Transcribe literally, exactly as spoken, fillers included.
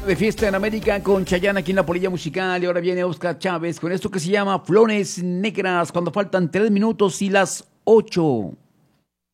De fiesta en América con Chayanne aquí en la polilla musical y ahora viene Oscar Chávez con esto que se llama Flores Negras cuando faltan tres minutos y las ocho.